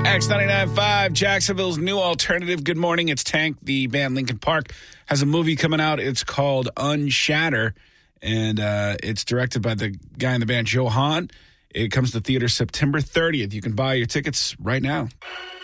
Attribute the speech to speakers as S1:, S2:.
S1: X99.5, Jacksonville's new alternative. Good morning. It's Tank. The band Linkin Park has a movie coming out. It's called Unshatter, and it's directed by the guy in the band, Joe Hahn. It comes to theater September 30th. You can buy your tickets right now.